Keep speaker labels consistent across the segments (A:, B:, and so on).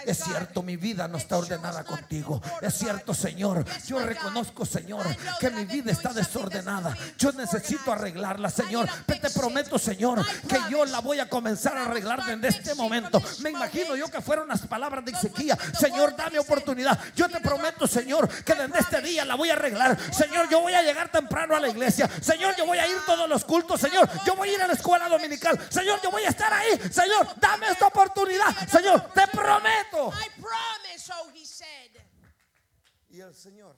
A: Es cierto, mi vida no está ordenada contigo. Es cierto, Señor, yo reconozco, Señor, que mi vida está desordenada. Yo necesito arreglarla, Señor. Pero te prometo, Señor, que yo la voy a comenzar a arreglar desde este momento. Me imagino yo que fueron las palabras de Ezequías. Señor, dame oportunidad. Yo te prometo, Señor, que desde este día la voy a arreglar. Señor, yo voy a llegar temprano a la iglesia. Señor, yo voy a ir todos los cultos. Señor, yo voy a ir a la escuela dominical. Señor, yo voy a estar ahí. Señor, dame esta oportunidad. Señor, te prometo. Y el Señor,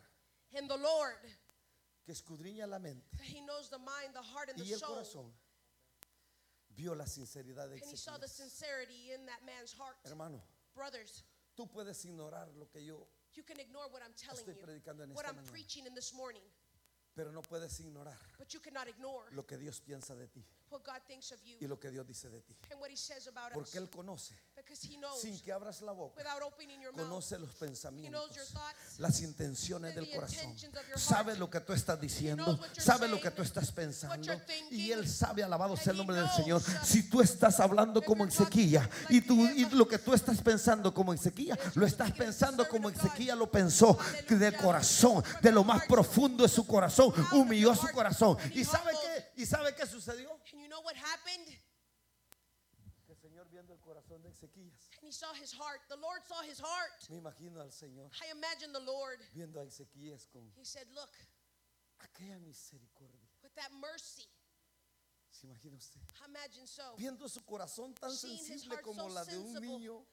A: que escudriña la mente y el corazón, vio la sinceridad de Ezequías. Hermano, tú puedes ignorar lo que yo estoy predicando en esta mañana, pero no puedes ignorar lo que Dios piensa de ti y lo que Dios dice de ti, porque Él conoce, sin que abras la boca, conoce los pensamientos, las intenciones del corazón. Sabe lo que tú estás diciendo, sabe lo que tú estás pensando, y Él sabe, alabado sea el nombre del Señor, si tú estás hablando como Ezequías y lo que tú estás pensando como Ezequías, lo estás pensando como Ezequías lo pensó, del corazón, de lo más profundo de su corazón, humilló su corazón. ¿Y sabe qué sucedió? Que el Señor, viendo el corazón de Ezequías, me imagino al Señor viendo a Ezequías con aquella misericordia. ¿Se imagina usted? Viendo su corazón tan sensible como la de un niño,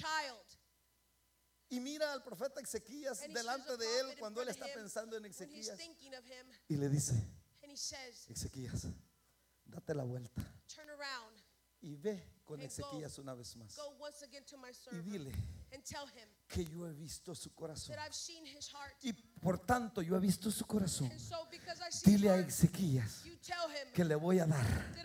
A: y mira al profeta Ezequías delante de él cuando él está pensando en Ezequías, y le dice: Ezequías, date la vuelta y ve con Ezequías una vez más y dile que yo he visto su corazón, y por tanto yo he visto su corazón. Dile a Ezequías que le voy a dar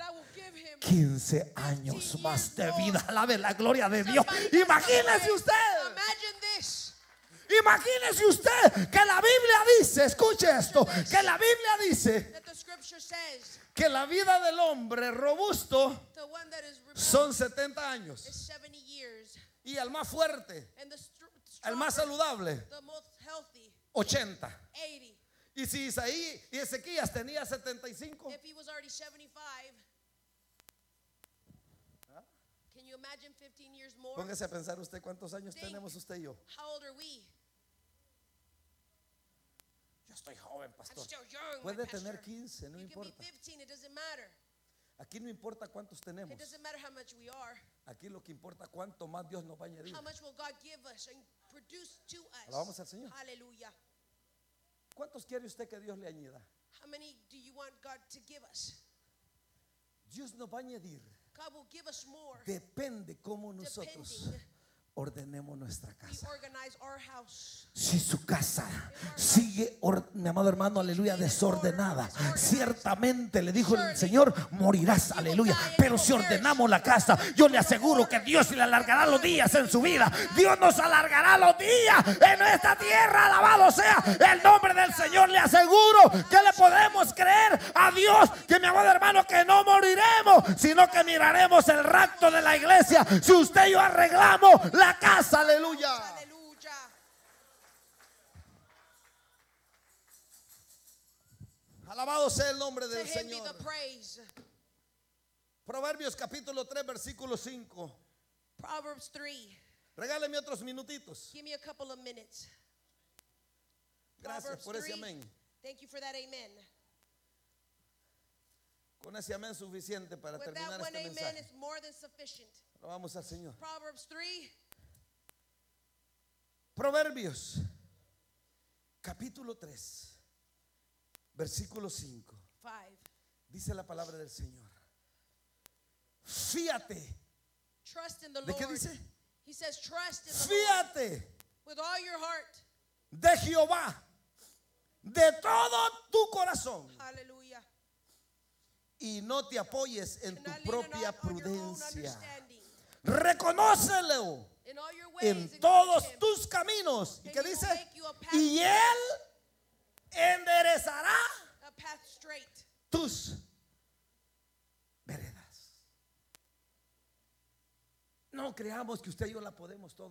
A: 15 años más de vida. Alabe la gloria de Dios. Imagínese usted. Imagínese usted que la Biblia dice, escuche esto, que la Biblia dice que la vida del hombre robusto son 70 años, y el más fuerte, el más saludable, 80. Y si Isaías y Ezequías tenía 75, póngase a pensar usted cuántos años tenemos usted y yo. Yo estoy joven, pastor. Puede tener 15, no importa. Aquí no importa cuántos tenemos. Aquí lo que importa cuánto más Dios nos va a añadir. Alabamos al Señor. ¿Cuántos quiere usted que Dios le añada? Dios nos va a añadir. Depende cómo nosotros ordenemos nuestra casa. Si su casa sigue, mi amado hermano, aleluya, desordenada, ciertamente le dijo el Señor, morirás, aleluya. Pero si ordenamos la casa, yo le aseguro que Dios le alargará los días en su vida. Dios nos alargará los días en nuestra tierra. Alabado sea el nombre del Señor. Le aseguro que le podemos creer a Dios, que mi amado hermano, que no moriremos, sino que miraremos el rapto de la iglesia. Si usted y yo arreglamos la casa, aleluya. Alabado sea el nombre del Señor. Proverbios capítulo 3 versículo 5.
B: Proverbs 3.
A: Regáleme otros minutitos.
B: Give me a couple of minutes.
A: Gracias por ese amén.
B: Thank you for that amen.
A: Con ese amén suficiente para
B: With
A: terminar
B: that one
A: este
B: amen
A: mensaje.
B: is more than sufficient.
A: Vamos al Señor.
B: Proverbs 3.
A: Proverbios capítulo 3 versículo 5. Dice la palabra del Señor: fíate.
B: Trust in the
A: ¿De qué
B: Lord.
A: dice?
B: He says trust in the
A: Fíate
B: Lord with all your heart.
A: de Jehová de todo tu corazón.
B: Hallelujah.
A: Y no te apoyes en
B: And
A: tu
B: not lean
A: propia
B: on your own
A: prudencia.
B: understanding.
A: Reconócelo
B: In all your ways,
A: en
B: acknowledge
A: todos
B: him,
A: tus caminos. ¿Y
B: and
A: qué
B: he will
A: dice?
B: make you a path
A: Y él enderezará
B: a path straight.
A: tus veredas. No creamos que usted y yo la podemos todo.